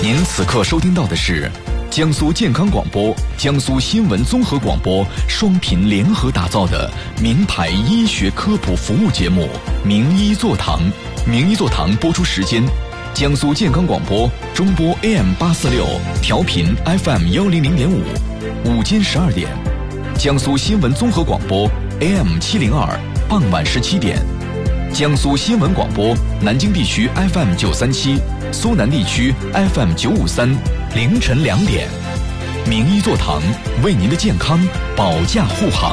您此刻收听到的是江苏健康广播、江苏新闻综合广播双频联合打造的名牌医学科普服务节目《名医座堂》。名医座堂播出时间：江苏健康广播中波 AM846，调频 FM100.5，午间12点；江苏新闻综合广播 AM702，傍晚17点；江苏新闻广播南京地区 FM937，苏南地区 FM953，凌晨2点。名医座堂为您的健康保驾护航。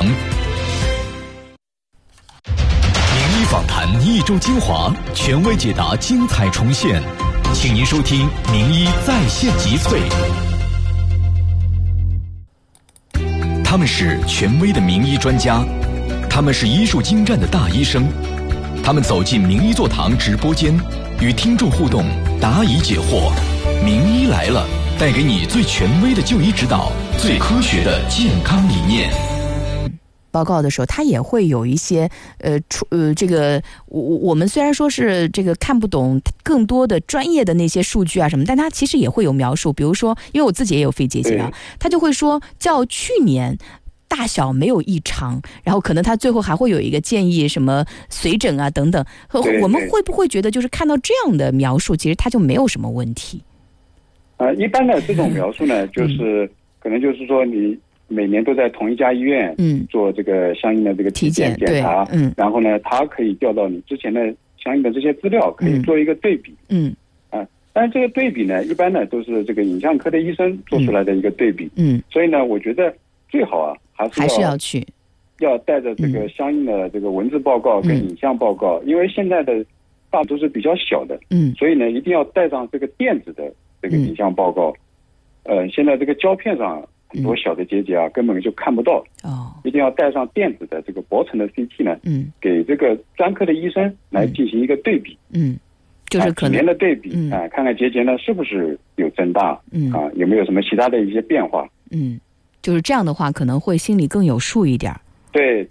名医访谈一周精华，权威解答精彩重现，请您收听名医在线集萃。他们是权威的名医专家，他们是医术精湛的大医生，他们走进名医座堂直播间，与听众互动，答疑解惑。名医来了，带给你最权威的就医指导，最科学的健康理念。 报告的时候，它也会有一些这个我们虽然说是这个看不懂更多的专业的那些数据啊什么，但它其实也会有描述。比如说，因为我自己也有肺结节啊，它就会说较去年大小没有异常，然后可能它最后还会有一个建议什么随诊啊等等。我们会不会觉得就是看到这样的描述，其实它就没有什么问题？ 一般的这种描述呢，就是可能就是说你每年都在同一家医院做这个相应的这个体检检查，然后呢，它可以调到你之前的相应的这些资料，可以做一个对比，但是这个对比呢，一般呢都是这个影像科的医生做出来的一个对比，所以呢，我觉得最好啊，还是要带着这个相应的这个文字报告跟影像报告，因为现在的大都是比较小的，所以呢，一定要带上这个电子的这个影像报告，现在这个胶片上很多小的结节啊，根本就看不到，一定要带上电子的这个薄层的 CT 呢，给这个专科的医生来进行一个对比， 就是可能几年的对比看看结节呢是不是有增大，有没有什么其他的一些变化， 就是这样的话可能会心里更有数一点。 对，